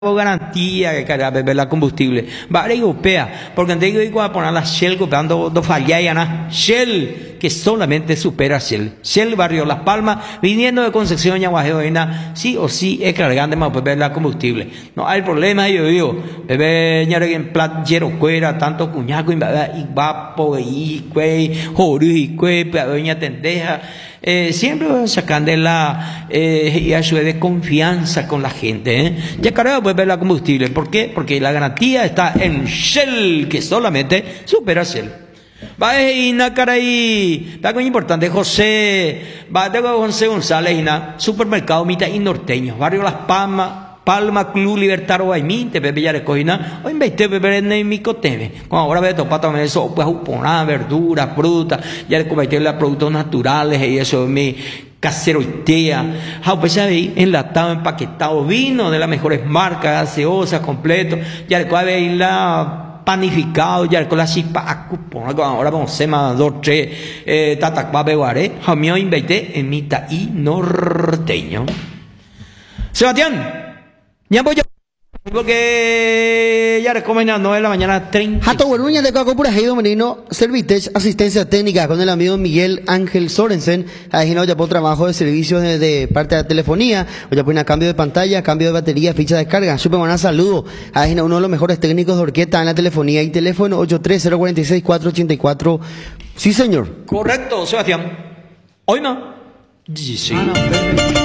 garantía que carga beber la combustible. Vale europea, porque antes que iba a poner la Shell comprando dos fallas ya na Shell que solamente supera Shell. Shell Barrio Las Palmas, viniendo de Concepción y Aguajeoena, sí o sí es cargante más beber la combustible. No hay problema, yo digo, beber ya en plat yero cuera, tanto cuñaco y vapo y cuey, jori y cuey, doña tendeja. Siempre sacan de la y ayuda de confianza con la gente. Ya carga puede ver la combustible. ¿Por qué? Porque la garantía está en Shell, que solamente supera Shell. Va y na cara y está muy importante. José, va de José González y na supermercado Mita y Norteño, Barrio Las Palmas. Palma Club Libertad Guaymín, te bebe ya recogina, o investe beber en mi coteme. Cuando ahora ve topa también eso, pues uponá, verduras, frutas, ya le convertir los productos naturales y eso, mi caseroitea. Pues ya veis, enlatado, empaquetado, vino de las mejores marcas, gaseosa, completo, ya le puede ver la panificado, ya con la chipa a cupón, ahora vamos a hacer más dos, tres, tatacba beguaré, jamio invité en mi taí norteño. Sebastián. Ya voy yo, porque ya recomiendo a las 9 de la mañana 30. Jato Buenuña de Coacopura, Heido Menino, Servitech, asistencia técnica con el amigo Miguel Ángel Sorensen. Ahí ya por trabajo de servicios de parte de la telefonía, o ya pone cambio de pantalla, cambio de batería, ficha de descarga. Súper buena saludo. Ahí uno de los mejores técnicos de orquesta en la telefonía y teléfono 83046-484. Sí, señor. Correcto, Sebastián. Hoy no. Sí.